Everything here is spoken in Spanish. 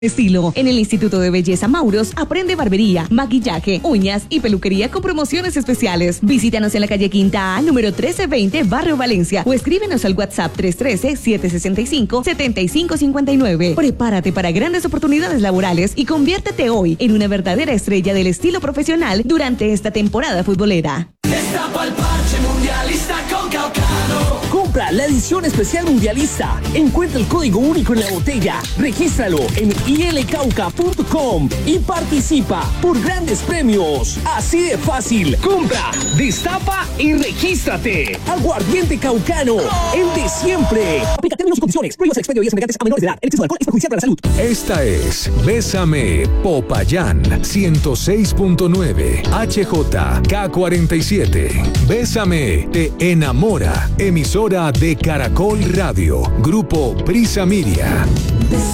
Estilo. En el Instituto de Belleza Mauros aprende barbería, maquillaje, uñas y peluquería con promociones especiales. Visítanos en la calle Quinta A, número 1320, Barrio Valencia, o escríbenos al WhatsApp 313-765-7559. Prepárate para grandes oportunidades laborales y conviértete hoy en una verdadera estrella del estilo profesional durante esta temporada futbolera. Destapa el parche mundialista con Caucano. Compra la edición especial mundialista. Encuentra el código único en la botella. Regístralo en ilcauca.com y participa por grandes premios. Así de fácil. Compra, destapa y regístrate. Aguardiente Caucano, el de siempre. Aplica términos y condiciones. Prohíbas el expendio de bebidas embriagantes a menores de edad. El exceso de alcohol es perjudicial para la salud. Esta es Bésame Popayán 106.9 HJK47. Bésame te enamora. Emisora de Caracol Radio. Grupo Prisa Miria.